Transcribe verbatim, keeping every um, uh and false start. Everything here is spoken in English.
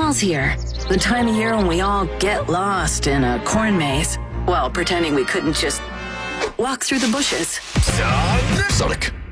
Fall's here, the time of year when we all get lost in a corn maze while pretending we couldn't just walk through the bushes. Sonic!